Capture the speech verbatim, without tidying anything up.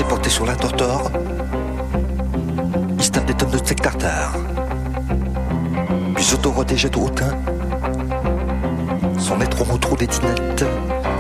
s'est porté sur la tortor. Il se tape des tonnes de steak tartare. Puis s'auto-rotégette au hautain. Sans mettre au mot trop des dinettes.